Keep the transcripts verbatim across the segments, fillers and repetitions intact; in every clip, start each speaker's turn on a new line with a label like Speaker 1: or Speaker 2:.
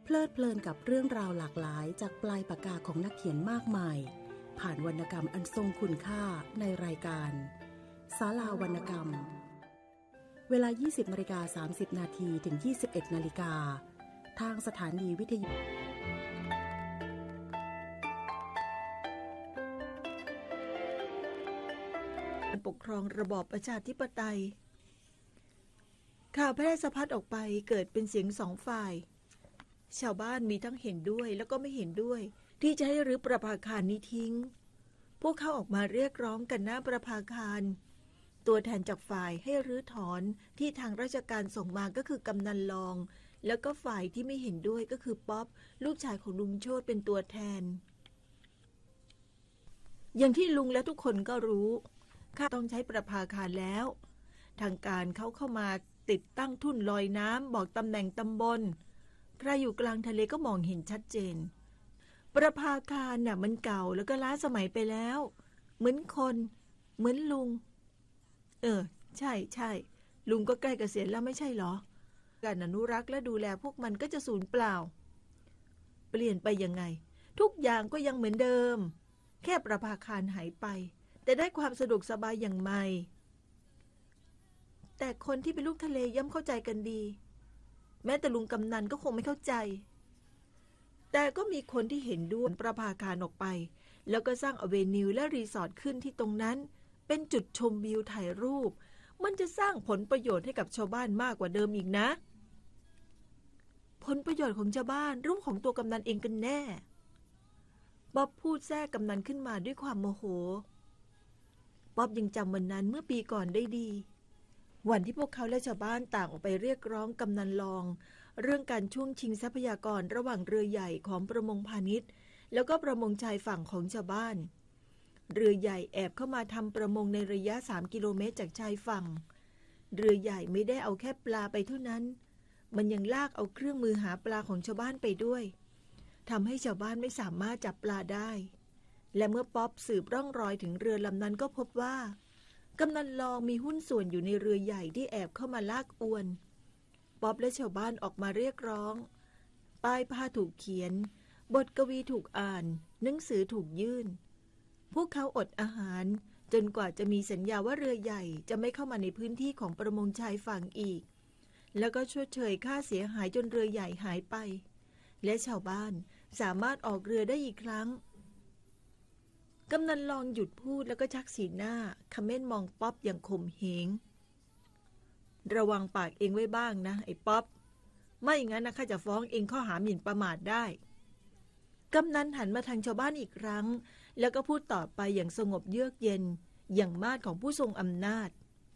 Speaker 1: เพลิดเพลินกับเรื่องราวหลากหลายจากปลายปากกาของนักเขียนมากมายผ่านวรรณกรรมอันทรงคุณค่าในรายการศาลาวรรณกรรมเวลา ยี่สิบนาฬิกาสามสิบนาที ถึง ยี่สิบเอ็ดนาฬิกาทางสถานีวิทยุ
Speaker 2: การปกครองระบอบประชาธิปไตยข่าวแพร่สะพัดออกไปเกิดเป็นเสียงสองฝ่ายชาวบ้านมีทั้งเห็นด้วยแล้วก็ไม่เห็นด้วยที่จะให้รื้อประภาคารนี้ทิ้งพวกเขาออกมาเรียกร้องกันหน้าประภาคารตัวแทนจากฝ่ายให้รื้อถอนที่ทางราชการส่งมาก็คือกำนันรองแล้วก็ฝ่ายที่ไม่เห็นด้วยก็คือป๊อปลูกชายของลุงโชติเป็นตัวแทนอย่างที่ลุงและทุกคนก็รู้ข้าต้องใช้ประภาคารแล้วทางการเขาเข้ามาติดตั้งทุ่นลอยน้ำบอกตำแหน่งตำบลใครอยู่กลางทะเลก็มองเห็นชัดเจนประภาคารน่ะมันเก่าแล้วก็ล้าสมัยไปแล้วเหมือนคนเหมือนลุงเออใช่ใช่ลุงก็ใกล้เกษียณแล้วไม่ใช่เหรอการอนุรักษ์และดูแลพวกมันก็จะสูญเปล่าเปลี่ยนไปยังไงทุกอย่างก็ยังเหมือนเดิมแค่ประภาคารหายไปแต่ได้ความสะดวกสบายอย่างใหม่แต่คนที่เป็นลูกทะเลย่อมเข้าใจกันดีแม้แต่ลุงกำนันก็คงไม่เข้าใจแต่ก็มีคนที่เห็นด้วยประภาคารออกไปแล้วก็สร้างอเวนิวและรีสอร์ทขึ้นที่ตรงนั้นเป็นจุดชมวิวถ่ายรูปมันจะสร้างผลประโยชน์ให้กับชาวบ้านมากกว่าเดิมอีกนะผลประโยชน์ของชาวบ้านรูปของตัวกำนันเองกันแน่บ๊อบพูดแทรกกำนันขึ้นมาด้วยความโมโหบ๊อบยังจำวันนั้นเมื่อปีก่อนได้ดีวันที่พวกเขาและชาวบ้านต่างออกไปเรียกร้องกำนันรองเรื่องการช่วงชิงทรัพยากรระหว่างเรือใหญ่ของประมงพาณิชย์แล้วก็ประมงชายฝั่งของชาวบ้านเรือใหญ่แอบเข้ามาทำประมงในระยะสามกิโลเมตรจากชายฝั่งเรือใหญ่ไม่ได้เอาแค่ปลาไปเท่านั้นมันยังลากเอาเครื่องมือหาปลาของชาวบ้านไปด้วยทำให้ชาวบ้านไม่สามารถจับปลาได้และเมื่อป๊อปสืบร่องรอยถึงเรือลำนั้นก็พบว่ากำนันรองมีหุ้นส่วนอยู่ในเรือใหญ่ที่แอบเข้ามาลากอวนป๊อปและชาวบ้านออกมาเรียกร้องป้ายผ้าถูกเขียนบทกวีถูกอ่านหนังสือถูกยื่นพวกเขาอดอาหารจนกว่าจะมีสัญญาว่าเรือใหญ่จะไม่เข้ามาในพื้นที่ของประมงชายฝั่งอีกแล้วก็ชดเชยค่าเสียหายจนเรือใหญ่หายไปและชาวบ้านสามารถออกเรือได้อีกครั้งกำนันรองหยุดพูดแล้วก็ชักสีหน้าคำเม้นมองป๊อปอย่างข่มเหงระวังปากเองไว้บ้างนะไอ้ป๊อปไม่งั้นนะข้าจะฟ้องเองข้อหาหมิ่นประมาทได้กำนันหันมาทางชาวบ้านอีกครั้งแล้วก็พูดต่อไปอย่างสงบเยือกเย็นอย่างมาดของผู้ทรงอำนาจ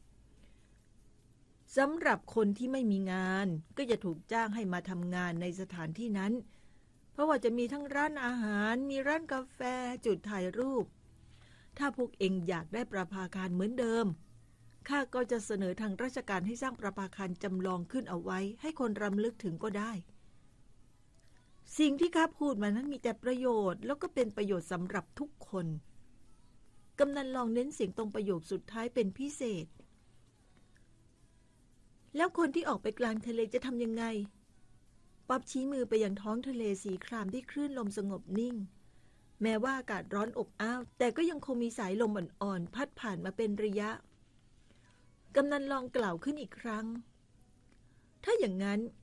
Speaker 2: สำหรับคนที่ไม่มีงานก็จะถูกจ้างให้มาทำงานในสถานที่นั้นเพราะว่าจะมีทั้งร้านอาหารมีร้านกาแฟจุดถ่ายรูปถ้าพวกเองอยากได้ประภาคารเหมือนเดิมข้าก็จะเสนอทางราชการให้สร้างประภาคารจำลองขึ้นเอาไว้ให้คนรำลึกถึงก็ได้สิ่งที่ข้าพูดมานั้นมีแต่ประโยชน์แล้วก็เป็นประโยชน์สำหรับทุกคนกำนันลองเน้นเสียงตรงประโยคสุดท้ายเป็นพิเศษแล้วคนที่ออกไปกลางทะเลจะทำยังไงป๊อบชี้มือไปยังท้องทะเลสีครามที่คลื่นลมสงบนิ่งแม้ว่าอากาศร้อนอบอ้าวแต่ก็ยังคงมีสายลมอ่อนๆพัดผ่านมาเป็นระยะกำนันลองกล่าวขึ้นอีกครั้งถ้าอย่างนั้น